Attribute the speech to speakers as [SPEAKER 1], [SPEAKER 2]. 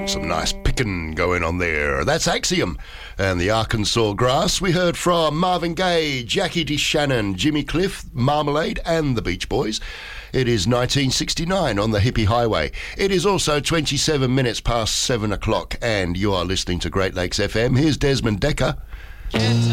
[SPEAKER 1] Some nice picking going on there. That's Axiom and the Arkansas Grass. We heard from Marvin Gaye, Jackie DeShannon, Jimmy Cliff, Marmalade and the Beach Boys. It is 1969 on the Hippie Highway. It is also 27 minutes past 7 o'clock and you are listening to Great Lakes FM. Here's Desmond Decker.